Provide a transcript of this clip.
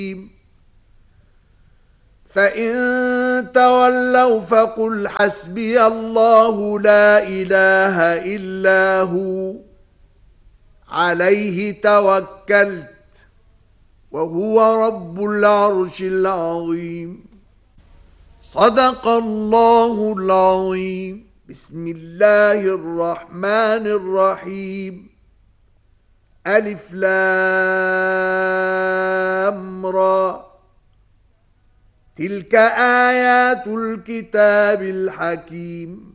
فإن تولوا فقل حسبي الله لا إله إلا هو عليه توكلت وهو رب العرش العظيم. صدق الله العظيم. بسم الله الرحمن الرحيم. ألف لام را. تلك آيات الكتاب الحكيم.